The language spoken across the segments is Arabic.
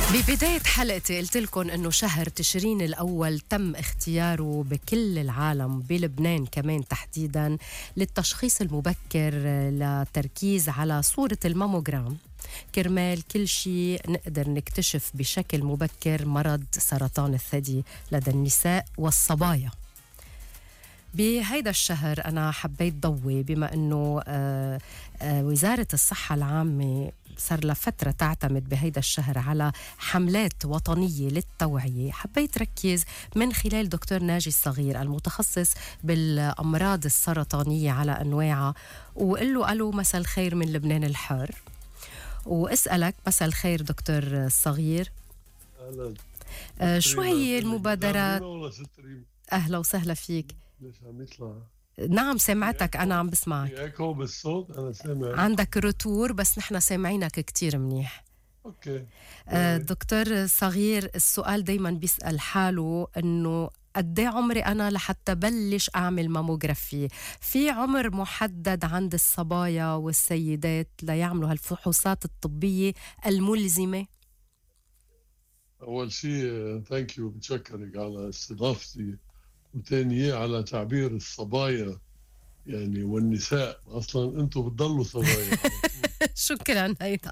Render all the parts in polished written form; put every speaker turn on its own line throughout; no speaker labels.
ببداية حلقتي قلت لكم أنه شهر تشرين الأول تم اختياره بكل العالم، بلبنان كمان تحديداً، للتشخيص المبكر، لتركيز على صورة الماموغرام، كرمال كل شيء نقدر نكتشف بشكل مبكر مرض سرطان الثدي لدى النساء والصبايا. بهيدا الشهر أنا حبيت ضوي بما أنه وزارة الصحة العامة صار لها فترة تعتمد بهيدا الشهر على حملات وطنية للتوعية. حبيت ركز من خلال دكتور ناجي الصغير المتخصص بالأمراض السرطانية على أنواعها، وقل له ألو مساء الخير من لبنان الحر، وأسألك مساء الخير دكتور الصغير.
أهلا.
شو هي المبادرات؟ أهلا وسهلا فيك.
ليش عم يطلع؟
نعم سمعتك، أنا عم بسمعك.
في ايكو بالصوت، أنا سامع.
عندك رتور بس نحن سامعينك كتير منيح.
أوكي.
دكتور صغير، السؤال دايما بيسأل حاله إنه قد ايه عمري أنا لحتى بلش أعمل ماموغرافي؟ في عمر محدد عند الصبايا والسيدات ليعملوا هالفحوصات الطبية الملزمة؟
أول شيء ثانك يو، بتشكرك على استضافتي، وثاني على تعبير الصبايا يعني والنساء. أصلا أنتم بتضلوا صبايا.
شكرا. هيدا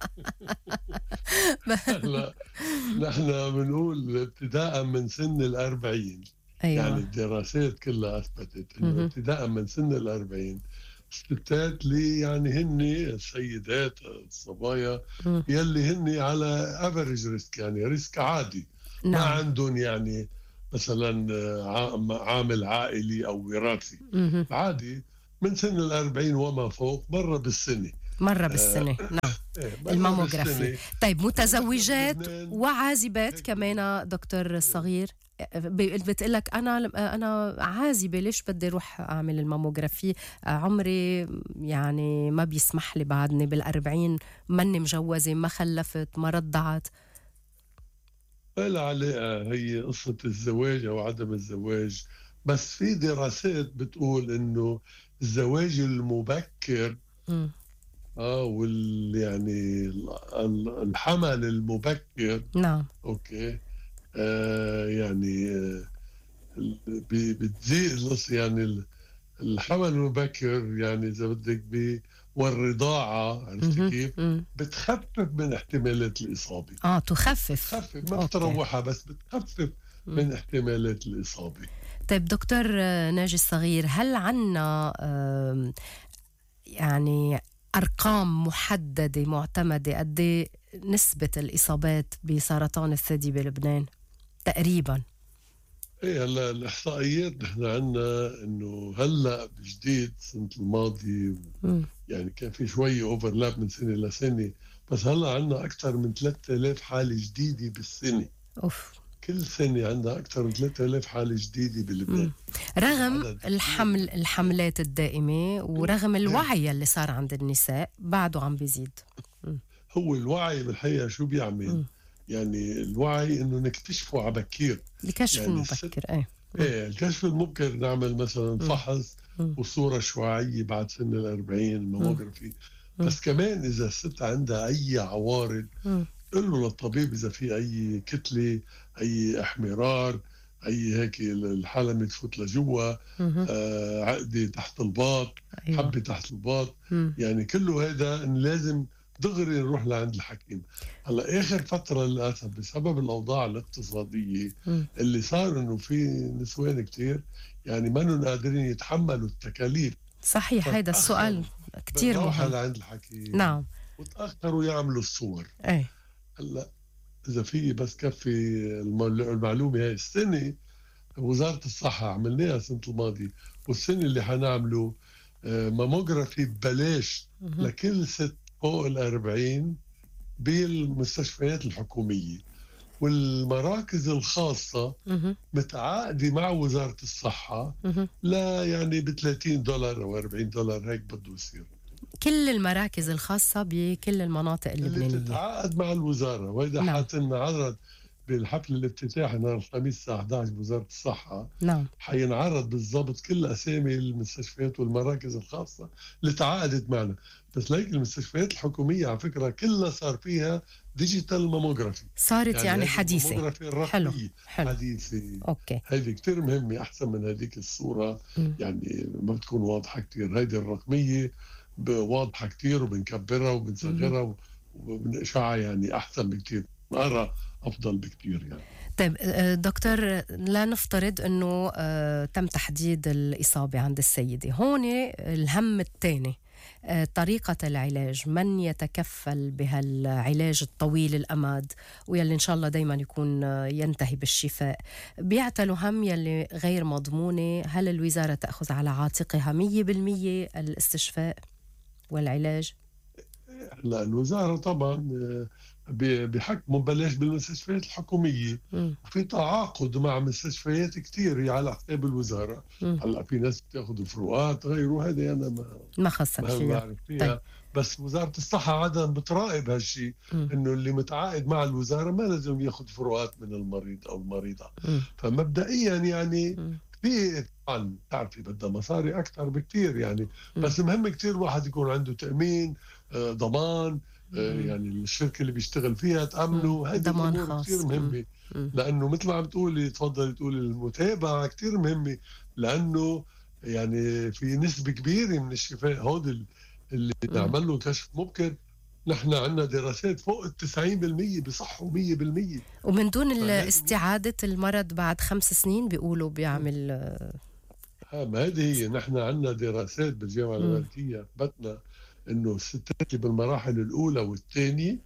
لا، نحن بنقول ابتداء من سن 40.
أيوة.
يعني الدراسات كلها أثبتت إنه ابتداء من سن 40 الستات اللي يعني هن السيدات الصبايا يلي هن على افريج ريسك، يعني ريسك عادي.
نعم.
ما عندهم يعني مثلا عامل عائلي او وراثي. عادي من سن 40 وما فوق مرة بالسنة.
نعم. الماموغرافي. طيب متزوجات وعازبات كمان دكتور الصغير بتقلك أنا عازبة، ليش بدي أروح أعمل الماموغرافي؟ عمري يعني ما بيسمح لي، بعدني بال40، ماني مجوزة، ما خلفت، ما رضعت.
لا علاقة هي قصة الزواج أو عدم الزواج، بس في دراسات بتقول إنه الزواج المبكر يعني الحمل المبكر.
نعم.
اوكي. يعني بتزيد يعني الحمل المبكر، يعني اذا بدك والرضاعه، عرفتي كيف؟ بتخفف من احتمالات الاصابه.
تخفف.
ما بتروحها، بس بتخفف من احتمالات الاصابه.
طيب دكتور ناجي الصغير، هل عنا يعني أرقام محددة معتمدة قد نسبة الإصابات بسرطان الثدي بلبنان تقريبا؟
ايه، هلا الاحصائيات نحن عندنا انه هلا بجديد السنه الماضيه يعني كان في شوي اوفرلاب من سنه لسنه، بس هلا عندنا اكثر من 3000 حاله جديده بالسنه.
اوف.
كل سنه عندنا اكثر من 3000 حاله جديده بلبنان،
رغم الحملات الدائمه ورغم الوعي اللي صار عند النساء بعده عم بيزيد.
هو الوعي بالحقيقه شو بيعمل؟ يعني الوعي انه نكتشفه على بكير،
الكشف
يعني
المبكر.
ايه الكشف المبكر، نعمل مثلا فحص وصوره شعاعيه بعد سن 40 الماموغرافي. بس كمان اذا الست عندها اي عوارض قل له للطبيب اذا في اي كتله، اي احمرار، اي هيك الحلمه تفوت لجوا، عقده تحت الباط. أيوة. حبه تحت الباط. يعني كله هذا لازم دغري نروح لعند الحكيم. هلا اخر فتره للاسف بسبب الاوضاع الاقتصاديه اللي صار انه في نسوان كتير يعني ما قادرين يتحملوا التكاليف.
صحيح، هيدا السؤال كتير مهم.
لعند الحكيم.
نعم.
وتاخروا يعملوا الصور.
ايه.
هلا اذا في بس كفي المعلومه، هاي السنه وزاره الصحه عملناها السنه الماضيه، والسنه اللي حنعمله ماموغرافي ببلاش لكل ست فوق 40 بالمستشفيات الحكوميه، والمراكز الخاصه متعاقده مع وزاره الصحه لا يعني ب $30 او $40 هيك بده يصير.
كل المراكز الخاصة بكل المناطق اللبنانية
اللي تتعاقد مع الوزارة، وإذا
نعم.
حتنعرض بالحفل الافتتاحي نهار الخميس الساعة 11 بوزارة الصحة.
نعم.
حينعرض بالضبط كل أسامي المستشفيات والمراكز الخاصة اللي تعاقدت معنا. بس ليك المستشفيات الحكومية على فكرة كلها صار فيها ديجيتال ماموغرافي.
صارت يعني حديثة.
الماموغرافي
حلو
الرقمية
حلو.
حديثة.
أوكي.
هذه كتير مهمة، أحسن من هذيك الصورة. يعني ما بتكون واضحة كتير. هذه الرقمية واضحة كتير، وبنكبرها وبنصغرها وبنشعها، يعني أحسن بكتير، أرى أفضل بكتير يعني.
طيب دكتور، لا نفترض أنه تم تحديد الإصابة عند السيدة، هون الهم الثاني طريقة العلاج. من يتكفل بهالعلاج الطويل الأمد ويلي إن شاء الله دايما يكون ينتهي بالشفاء؟ بيعتلوا هم يلي غير مضمونة. هل الوزارة تأخذ على عاتقها 100% الاستشفاء والعلاج؟
لا، الوزارة طبعا بحكموا ببلاش بالمستشفيات الحكومية، وفي تعاقد مع مستشفيات كتير على حساب الوزارة. هلا في ناس بتاخذ فروقات غيره، هذه أنا ما
خصك
فيها. طيب. بس وزارة الصحة عادة بتراقب هالشيء، إنه اللي متعاقد مع الوزارة ما لازم ياخذ فروقات من المريض أو المريضة. فمبدئيا يعني في طبعا تعرفي بدها مصاري أكثر بكتير يعني. بس مهم كتير الواحد يكون عنده تأمين، ضمان، يعني الشركة اللي بيشتغل فيها تأمنه. هذه الأمور كتير مهمة. لأنه مثل ما عم تقولي، تفضلي تقولي، المتابعة كتير مهمة، لأنه يعني في نسبة كبيرة من الشفاء هود اللي نعمل له كشف مبكر، نحن عندنا دراسات فوق 90% بصحوا 100%.
ومن دون استعادة المرض بعد 5 سنين بيقولوا بيعمل.
ما هذه هي. نحن عندنا دراسات بالجامعة الأمريكية أثبتنا إنه الستات بالمراحل الأولى والثانية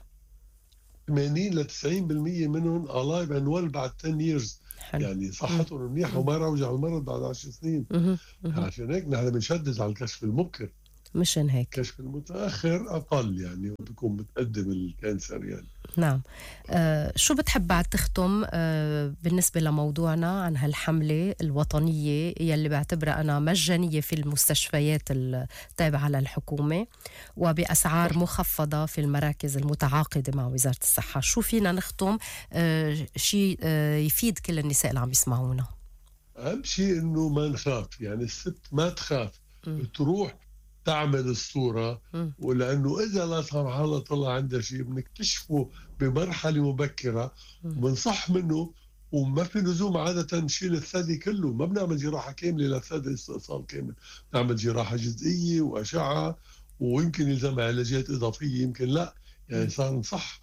80 ل 90% منهم alive and well بعد 10 years. يعني صحتهم منيحة وما رجعوا المرض بعد 10 سنين. عشان هيك نحن بنشدد على الكشف المبكر،
مشان هيك
الكشف المتأخر أقل يعني، وبيكون بتقدم الكانسر يعني.
نعم. شو بتحب بعد تختم بالنسبة لموضوعنا عن هالحملة الوطنية يلي بعتبرها أنا مجانية في المستشفيات التابعة للحكومة وبأسعار مخفضة في المراكز المتعاقدة مع وزارة الصحة؟ شو فينا نختم شيء يفيد كل النساء اللي عم يسمعونا؟
أهم شيء إنه ما نخاف، يعني الست ما تخاف، تروح تعمل الصورة. ولأنه إذا لا سمح الله طلع عندها شيء بنكتشفه بمرحلة مبكرة وبنصح منه. وما في لزوم عادة نشيل الثدي كله، ما بنعمل جراحة كاملة للثدي استئصال كامل، نعمل جراحة جزئية وأشعة، ويمكن يلزمها علاجات إضافية، يمكن لا. يعني صار نصح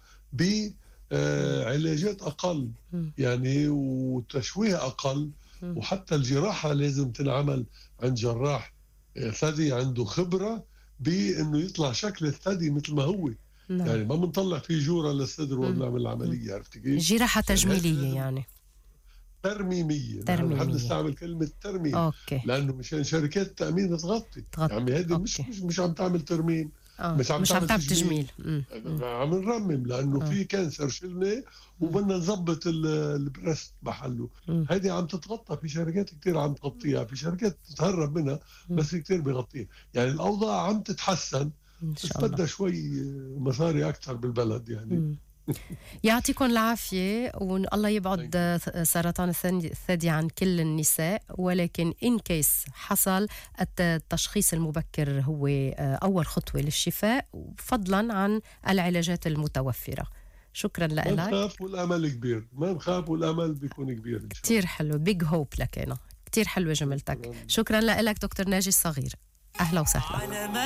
بعلاجات أقل يعني، وتشويه أقل. وحتى الجراحة لازم تنعمل عند جراح ثدي عنده خبرة بأنه يطلع شكل الثدي مثل ما هو. يعني ما بنطلع فيه جورة للصدر وبنعمل العملية. عرفتي كيف؟
جراحة تجميلية يعني
ترميمية. نحن بنحب نستعمل كلمة ترميم.
أوكي.
لأنه مشان شركات التأمين تغطي. يعني هذه مش عم تعمل ترميم، مش عم تعمل تجميل. عم نرمم لأنه في كانسر شلنا وبدنا نظبط البريست محله. هذه عم تتغطى في شركات كتير، عم تغطيها. في شركات تتهرب منها بس كتير بيغطيها. يعني الأوضاع عم تتحسن، بس بدها شوي مصاري أكثر بالبلد يعني.
يعطيكم العافية، والله يبعد سرطان الثدي عن كل النساء. ولكن إن كيس حصل، التشخيص المبكر هو أول خطوة للشفاء، فضلا عن العلاجات المتوفرة. شكرا لك.
ما نخاف والأمل كبير، ما نخاف والأمل بيكون كبير.
كتير حلو، بيج هوب لك أنا. كتير حلوة جملتك. شكرا لك دكتور ناجي الصغير. أهلا وسهلا.